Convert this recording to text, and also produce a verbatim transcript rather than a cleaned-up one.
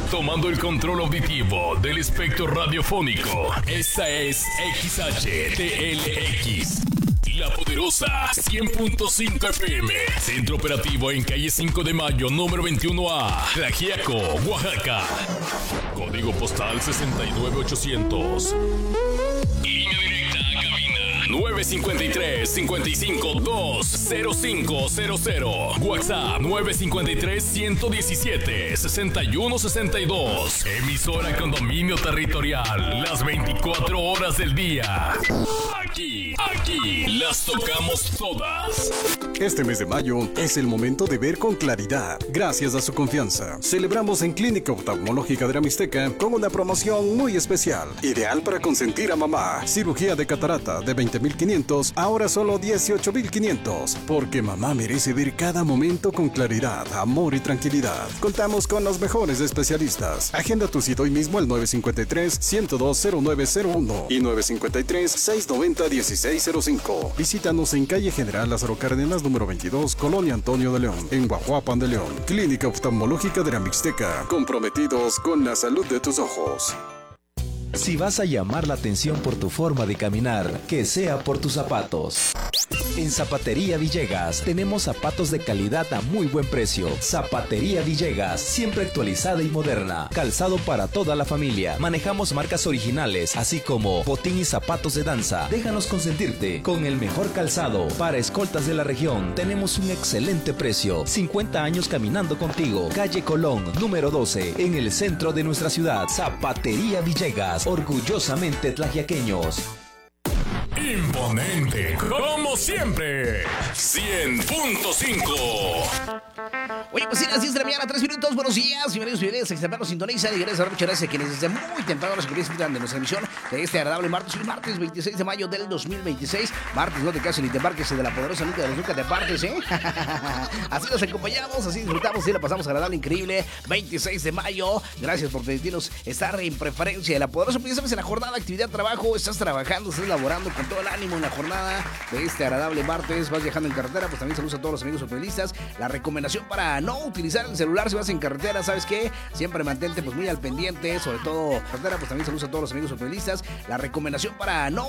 tomando el control auditivo del espectro radiofónico. Esta es X H T L X. La Poderosa cien punto cinco F M. Centro operativo en calle cinco de mayo, número veintiuno A, Tlaxiaco, Oaxaca. Código postal sesenta y nueve ochocientos. Línea directa a cabina nueve cinco tres, cinco cinco dos, cero cinco cero cero. WhatsApp nueve cinco tres, uno uno siete, seis uno seis dos. Emisora con dominio territorial las veinticuatro horas del día. Aquí, aquí las tocamos todas. Este mes de mayo es el momento de ver con claridad. Gracias a su confianza, celebramos en Clínica Oftalmológica de la Mixteca con una promoción muy especial, ideal para consentir a mamá. Cirugía de catarata de veinte mil quinientos, ahora solo dieciocho mil quinientos, porque mamá merece ver cada momento con claridad, amor y tranquilidad. Contamos con los mejores especialistas. Agenda tu cita hoy mismo al nueve cinco tres, uno cero dos, cero nueve cero uno y nueve cinco tres, seis nueve cero, uno seis cero cinco. Visítanos en calle General Lázaro Cárdenas, número veintidós, Colonia Antonio de León, en Guajuapan de León. Clínica Oftalmológica de la Mixteca, comprometidos con la salud de tus ojos. Si vas a llamar la atención por tu forma de caminar, que sea por tus zapatos. En Zapatería Villegas tenemos zapatos de calidad a muy buen precio. Zapatería Villegas, siempre actualizada y moderna. Calzado para toda la familia. Manejamos marcas originales, así como botín y zapatos de danza. Déjanos consentirte con el mejor calzado. Para escoltas de la región tenemos un excelente precio. cincuenta años caminando contigo. Calle Colón, número doce, en el centro de nuestra ciudad. Zapatería Villegas, orgullosamente tlaxiaqueños. Imponente, como siempre. cien punto cinco. Oye, pues sí, las diez de la mañana, tres minutos. Buenos días, bienvenidos y bienvenidas a Extremadura Sintonizan. Y gracias, muchas gracias a quienes desde muy temprano nos disfrutan de nuestra emisión de este agradable martes. Hoy martes veintiséis de mayo del dos mil veintiséis. Martes, no te cases ni te embarques de la poderosa nunca de los nunca te partes, ¿eh? Así nos acompañamos, así disfrutamos y la pasamos agradable, increíble. veintiséis de mayo. Gracias por permitirnos estar en preferencia de la poderosa. Pues ya sabes, en la jornada, actividad, trabajo, estás trabajando, estás laborando con todo el ánimo en la jornada de este agradable martes. Vas viajando en carretera, pues también saludos a todos los amigos automovilistas. La recomendación para no utilizar el celular si vas en carretera, ¿sabes qué? Siempre mantente pues muy al pendiente, sobre todo carretera, pues también saludos a todos los amigos automovilistas. La recomendación para no